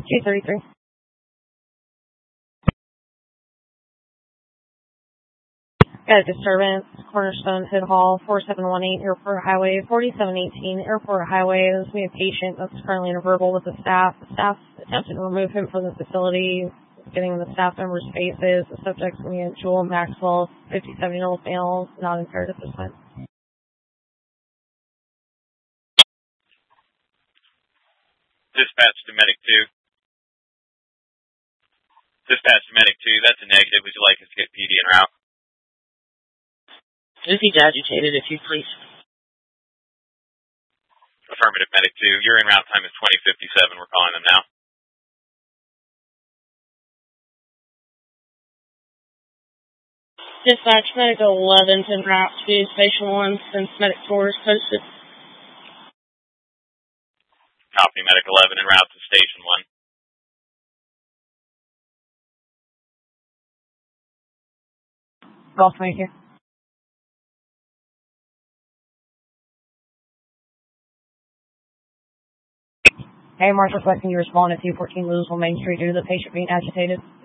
233. Got a disturbance. Cornerstone, Hood Hall, 4718 Airport Highway, 4718 Airport Highway. This is a patient that's currently in a verbal with the staff. The staff attempted to remove him from the facility, getting the staff members' faces. The subject's going to be Jewel Maxwell, 57-year-old male, not impaired at this time. Dispatch to Medic 2. Dispatch to Medic 2, that's a negative. Would you like us to get PD en route? Is he agitated, if you please? Affirmative, Medic 2. Your en route time is 20:57. We're calling them now. Dispatch, Medic 11 to en route to Station 1 since Medic 4 is posted. Copy, Medic 11 en route to Station 1. Golf right here. Hey, Marshal requesting you respond to 214 Louisville Main Street due to the patient being agitated.